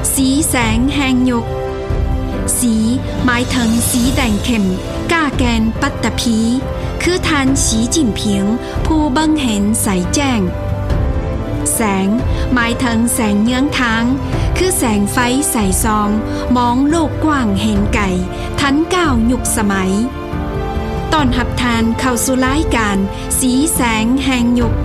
สีแสงแห่งยุคสีหมายถึงสีแดงเข้มก้าแกนปัตตภีคือท่านสีจิ้นผิงผู้เบิ่งเห็นใสแจ้งแสงหมายถึงแสงเยื้องทางคือแสงไฟใสซองมองโลกกว้างเห็นไก่ทันก้าวยุคสมัยตอนหับทานเข้าสู่รายการสีแสงแห่งยุค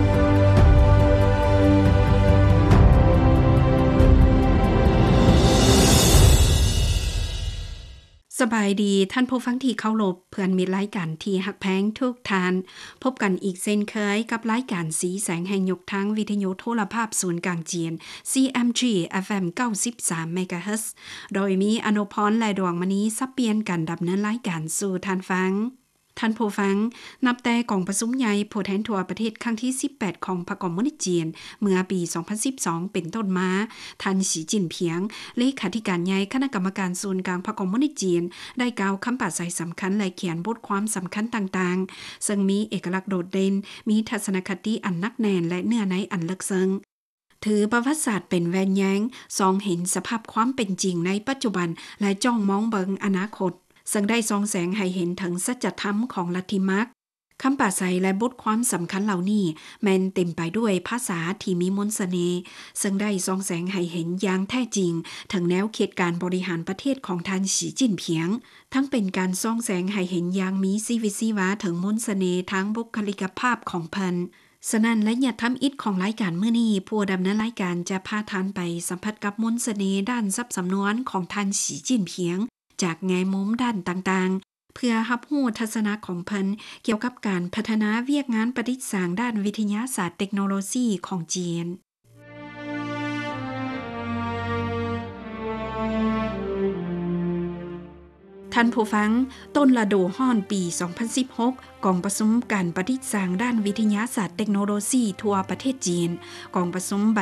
สบายดีท่านผู้ฟังที่เคารพเพื่อนมิตรรายการที่ฮักแพงทุกท่านพบกันอีกเช่นเคยกับรายการสีแสงแห่งยุคทางวิทยุโทรภาพศูนย์กลางจีน CMG FM 93 MHz โดยมีอนุพรและดวงมณีสับเปลี่ยนกันดำเนินรายการสู่ท่านฟังท่านผู้ฟังนับแต่กองประชุมใหญ่ผู้แทนทั่วประเทศครั้งที่18ของพรรคคอมมิวนิสต์จีนเมื่อปี2012เป็นต้นมาท่านสีจิ้นเพียงเลขาธิการใหญ่คณะกรรมการศูนย์กลางพรรคคอมมิวนิสต์จีนได้กล่าวคำปราศรัยสำคัญและเขียนบทความสำคัญต่างๆซึ่งมีเอกลักษณ์โดดเด่นมีทัศนคติอันนักแน่นและเนื้อในอันลึกซึ้งถือประวัติศาสตร์เป็นแว่นแย้งส่องเห็นสภาพความเป็นจริงในปัจจุบันและจ้องมองเบิงอนาคตซึ่งได้ส่องแสงให้เห็นถึงสัจธรรมของลัทธิมรรคคำปราศรัยและบทความสำคัญเหล่านี้แม้นเต็มไปด้วยภาษาที่มีมนต์เสน่ห์ซึ่งได้ส่องแสงให้เห็นอย่างแท้จริงถึงแนวคิดการบริหารประเทศของท่านสีจิ้นเพียงทั้งเป็นการส่องแสงให้เห็นอย่างมีชีวิตชีวาถึงมนต์เสน่ห์ทางบุคลิกภาพของเพิ่นฉะนั้นและอย่าทำอิฐของรายการมื้อนี้ผู้ดำเนินรายการจะพาท่านไปสัมผัสกับมนต์เสน่ห์ด้านทรัพย์สำนวนของท่านสีจิ้นเพียงจากแง่มุมด้านต่างๆเพื่อรับรู้ทัศนะของเพิ่นเกี่ยวกับการพัฒนาเวียกงานประดิษฐ์สร้างด้านวิทยาศาสตร์เทคโนโลยีของจีนท่านผู้ฟังต้นฤดูร้อนปี 2016 กองประชุมการประดิษฐ์สร้างด้านวิทยาศาสตร์เทคโนโลยีทั่วประเทศจีนกองประชุม